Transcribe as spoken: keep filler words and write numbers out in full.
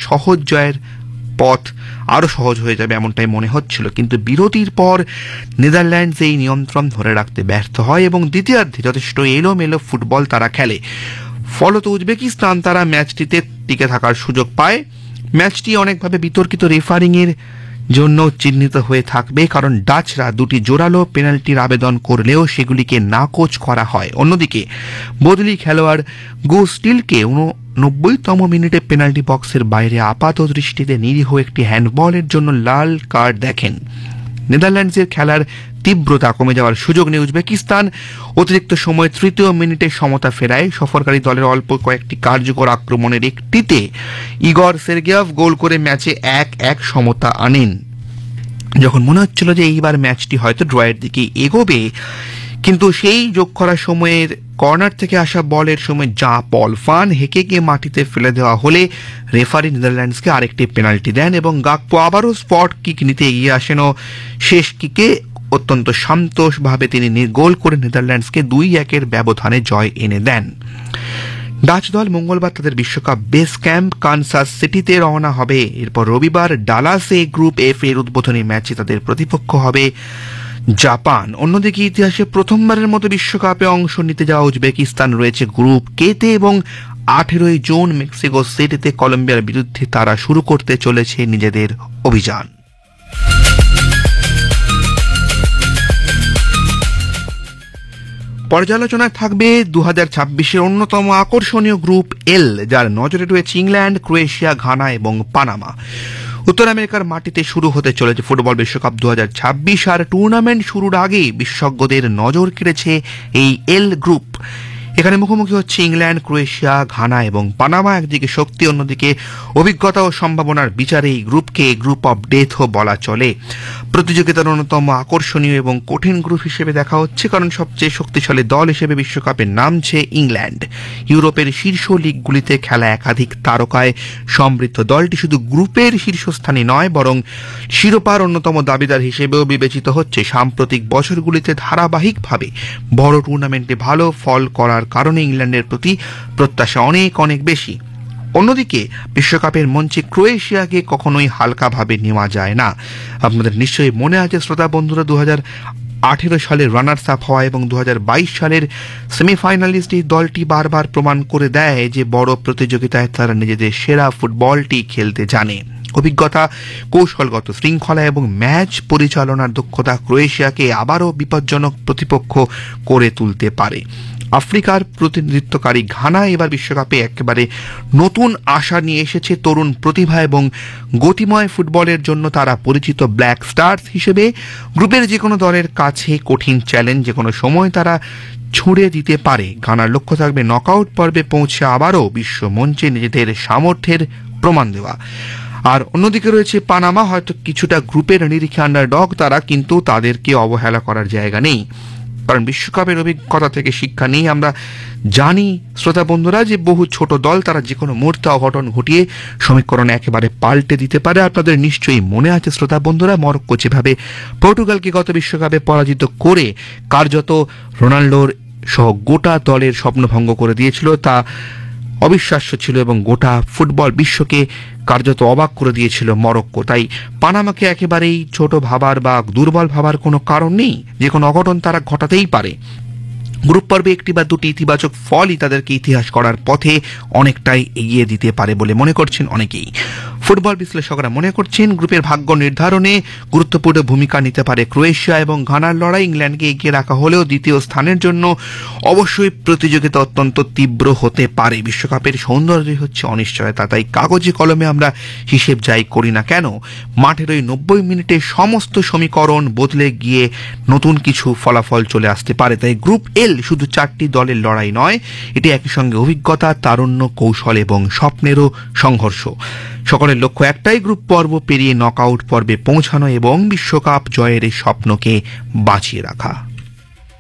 সহজ জয়ের পথ আরও সহজ হয়ে যাবে এমনটাই মনে হচ্ছিল, কিন্তু বিরতির পর নেদারল্যান্ডস এই নিয়ন্ত্রণ ধরে রাখতে ব্যর্থ হয় এবং দ্বিতীয়ার্ধে যথেষ্ট এলোমেলো ফুটবল তারা খেলে। ফলত উজবেকিস্তান তারা ম্যাচটিতে টিকে থাকার সুযোগ পায়। ম্যাচটি অনেকভাবে বিতর্কিত রেফারিংয়ের জন্য চিহ্নিত হয়ে থাকবে, কারণ ডাচরা দুটি জোরালো পেনাল্টির আবেদন করলেও সেগুলিকে নাকচ করা হয়। অন্যদিকে বদলি খেলোয়াড় গো স্টিলকে উননব্বইতম মিনিটে পেনাল্টি বক্সের বাইরে আপাত দৃষ্টিতে নিরীহ একটি হ্যান্ডবলের জন্য লাল কার্ড দেখেন। নেদারল্যান্ডসের খেলার তীব্রতা কমে যাওয়ার সুযোগ নিয়ে উজবেকিস্তান অতিরিক্ত সময় তৃতীয় মিনিটে সমতা ফেরায়। সফরকারী দলের অল্প কয়েকটি কার্যকর আক্রমণের একটিতে ইগর সের্গেয়েভ গোল করে ম্যাচে এক এক সমতা আনেন। যখন মনে হচ্ছিল যে এইবার ম্যাচটি হয়তো ড্রয়ের দিকে এগোবে, কিন্তু সেই যোগ করার সময়ের কর্নার থেকে আসা বলের সময় যা পল ফান হেকে গিয়ে মাটিতে ফেলে দেওয়া হলে রেফারি নেদারল্যান্ডসকে আরেকটি পেনাল্টি দেন এবং গাকপো আবারও স্পট কিক নিতে এগিয়ে আসেন ও শেষ কিকে অত্যন্ত শান্তভাবে তিনি গোল করে নেদারল্যান্ডসকে দুই একের ব্যবধানে জয় এনে দেন। ডাচ দল মঙ্গলবার তাদের বিশ্বকাপ বেস ক্যাম্প কানসাস সিটিতে রওনা হবে। এরপর রবিবার ডালাসে গ্রুপ এফ এর উদ্বোধনী ম্যাচে তাদের প্রতিপক্ষ হবে জাপান। অন্যদিকে ইতিহাসে প্রথমবারের মতো বিশ্বকাপে অংশ নিতে যাওয়া উজবেকিস্তান রয়েছে গ্রুপ কেতে এবং আঠেরোই জুন মেক্সিকো সিটিতে কলম্বিয়ার বিরুদ্ধে তারা শুরু করতে চলেছে নিজেদের অভিযান। পর্যালোচনায় থাকবে দু হাজার ছাব্বিশের অন্যতম আকর্ষণীয় গ্রুপ এল, যার নজরে রয়েছে ইংল্যান্ড, ক্রোয়েশিয়া, ঘানা এবং পানামা। উত্তর আমেরিকার মাটিতে শুরু হতে চলেছে ফুটবল বিশ্বকাপ দু হাজার ছাব্বিশ, আর টুর্নামেন্ট শুরুর আগে বিশেষজ্ঞদের নজর কেড়েছে এই এল গ্রুপ। এখানে মুখোমুখি হচ্ছে ইংল্যান্ড, ক্রোয়েশিয়া, ঘানা এবং পানামা। একদিকে শক্তি, অন্যদিকে অভিজ্ঞতা ও সম্ভাবনার বিচারে এই গ্রুপকে গ্রুপ অফ ডেথও বলা চলে। প্রতিযোগিতার অন্যতম আকর্ষণীয় এবং কঠিন গ্রুপ হিসেবে দেখা হচ্ছে, কারণ সবচেয়ে শক্তিশালী দল হিসেবে বিশ্বকাপে নামছে ইংল্যান্ড। ইউরোপের শীর্ষ লিগগুলিতে খেলা একাধিক তারকায় সমৃদ্ধ দলটি শুধু গ্রুপের শীর্ষস্থানে নয়, বরং শিরোপার অন্যতম দাবিদার হিসেবেও বিবেচিত হচ্ছে। সাম্প্রতিক বছরগুলিতে ধারাবাহিকভাবে বড় টুর্নামেন্টে ভালো ফল করার কারণে ইংল্যান্ডের প্রতি প্রত্যাশা অনেক অনেক বেশি। অন্যদিকে বিশ্বকাপের মঞ্চে ক্রোয়েশিয়াকে কখনোই হালকাভাবে নেওয়া যায় না। আপনাদের নিশ্চয়ই মনে আছে শ্রোতা বন্ধুরা, দু হাজার আঠেরো সালের রানার্স আপ হওয়া এবং দু হাজার বাইশ সালের সেমিফাইনালিস্ট এই দলটি বারবার প্রমাণ করে দেয় যে বড় প্রতিযোগিতায় তারা নিজেদের সেরা ফুটবলটি খেলতে জানে। অভিজ্ঞতা, কৌশলগত শৃঙ্খলা এবং ম্যাচ পরিচালনার দক্ষতা ক্রোয়েশিয়াকে আবারও বিপজ্জনক প্রতিপক্ষ করে তুলতে পারে। আফ্রিকার প্রতিনিধিত্বকারী ঘানা এবার বিশ্বকাপে একেবারে নতুন আশা নিয়ে এসেছে। তরুণ প্রতিভা এবং গতিময় ফুটবলের জন্য তারা পরিচিত ব্ল্যাক স্টার্স হিসেবে। গ্রুপের যে কোনো দলের কাছে কঠিন চ্যালেঞ্জ যে কোনো সময় তারা ছুঁড়ে দিতে পারে। ঘানার লক্ষ্য থাকবে নকআউট পর্বে পৌঁছে আবারও বিশ্ব মঞ্চে নিজেদের সামর্থ্যের প্রমাণ দেওয়া। আর অন্যদিকে রয়েছে পানামা, হয়তো কিছুটা গ্রুপের নিরিখে আন্ডারডগ তারা, কিন্তু তাদেরকে অবহেলা করার জায়গা নেই, কারণ বিশ্বকাপের অভিজ্ঞতা থেকে শিক্ষা নিয়ে আমরা জানি শ্রোতা বন্ধুরা যে বহু ছোট দল তারা যে কোনো মুহূর্তে অঘটন ঘটিয়ে সমীকরণ একেবারে পাল্টে দিতে পারে। আপনাদের নিশ্চয়ই মনে আছে শ্রোতা বন্ধুরা, মরক্কো যেভাবে পর্তুগালকে গত বিশ্বকাপে পরাজিত করে কার্যত রোনাল্ডোর সহ গোটা দলের স্বপ্নভঙ্গ করে দিয়েছিল, তা অবিশ্বাস্য ছিল এবং গোটা ফুটবল বিশ্বকে কার্যত অবাক করে দিয়েছিল মরক্কো। তাই পানামাকে একেবারেই ছোট ভাবার বা দুর্বল ভাবার কোনো কারণ নেই, যে কোনো অঘটন তারা ঘটাতেই পারে। গ্রুপ পর্বে একটি বা দুটি ইতিবাচক ফলই তাদেরকে ইতিহাস করার পথে অনেকটাই এগিয়ে দিতে পারে বলে মনে করছেন অনেকেই। ফুটবল বিশ্লেষকরা মনে করছেন গ্রুপের ভাগ্য নির্ধারণে গুরুত্বপূর্ণ ভূমিকা নিতে পারে ক্রোয়েশিয়া এবং ঘানার লড়াই ইংল্যান্ডকে এগিয়ে রাখা হলেও দ্বিতীয় স্থানের জন্য অবশ্যই প্রতিযোগিতা অত্যন্ত তীব্র হতে পারে। বিশ্বকাপের সৌন্দর্য হচ্ছে অনিশ্চয়তা, তাই কাগজে কলমে আমরা হিসেব যাই করি না কেন, মাঠের ওই নব্বই মিনিটে সমস্ত সমীকরণ বদলে গিয়ে নতুন কিছু ফলাফল চলে আসতে পারে। তাই গ্রুপ এল শুধু চারটি দলের লড়াই নয়, এটি একই সঙ্গে অভিজ্ঞতা, তারুণ্য, কৌশল এবং স্বপ্নেরও সংঘর্ষ। সকলের লক্ষ্য একটাই, গ্রুপ পর্ব পেরিয়ে নকআউট পর্বে পৌঁছানো এবং বিশ্বকাপ জয়ের এই স্বপ্নকে বাঁচিয়ে রাখা।